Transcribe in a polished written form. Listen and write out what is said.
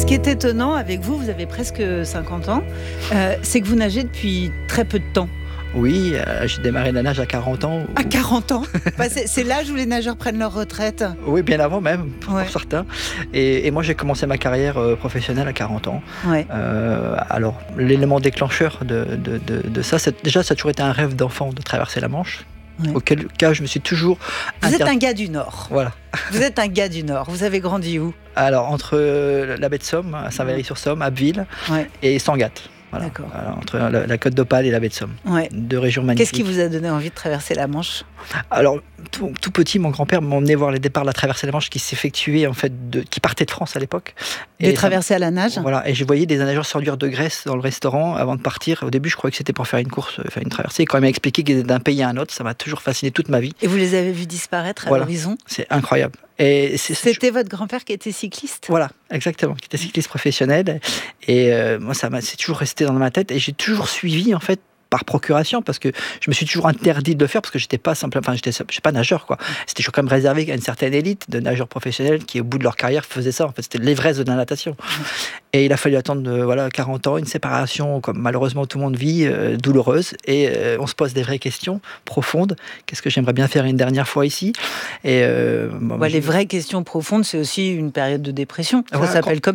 Ce qui est étonnant avec vous, vous avez presque 50 ans, c'est que vous nagez depuis très peu de temps. Oui, j'ai démarré la nage à 40 ans. À 40 ans C'est l'âge où les nageurs prennent leur retraite. Oui, bien avant même, pour Ouais. certains. Et moi, j'ai commencé ma carrière professionnelle à 40 ans. Ouais. Alors, l'élément déclencheur de ça, déjà, ça a toujours été un rêve d'enfant de traverser la Manche. Ouais. Auquel cas, je me suis toujours... Vous êtes un gars du Nord. Voilà. Vous êtes un gars du Nord. Vous avez grandi où? Alors, entre la baie de Somme, à Saint-Valery-sur-Somme, Abbeville, Ouais. et Sangatte. Voilà. D'accord. Voilà, entre la Côte d'Opale et la baie de Somme. Ouais. Deux régions magnifiques. Qu'est-ce qui vous a donné envie de traverser la Manche? Alors, tout petit, mon grand-père m'emmenait voir les départs de la traversée de la Manche qui s'effectuaient, en fait, qui partaient de France à l'époque. De traverser à la nage? Voilà, et je voyais des nageurs s'enduire de graisse dans le restaurant avant de partir. Au début, je croyais que c'était pour faire une course, faire une traversée. Et quand il m'a expliqué qu'ils étaient d'un pays à un autre, ça m'a toujours fasciné toute ma vie. Et vous les avez vus disparaître à l'horizon? C'est incroyable. Et c'était votre grand-père qui était cycliste? Voilà, exactement, qui était cycliste professionnel. Et moi, c'est toujours resté dans ma tête. Et j'ai toujours suivi, en fait, par procuration, parce que je me suis toujours interdit de le faire, parce que j'étais pas simplement, je suis pas nageur, quoi. C'était toujours quand même réservé à une certaine élite de nageurs professionnels qui, au bout de leur carrière, faisaient ça. En fait, c'était l'Everest de la natation. Et il a fallu attendre 40 ans, une séparation, comme malheureusement tout le monde vit, douloureuse. Et on se pose des vraies questions profondes. Qu'est-ce que j'aimerais bien faire une dernière fois ici? Et les vraies questions profondes, c'est aussi une période de dépression. Ça s'appelle comme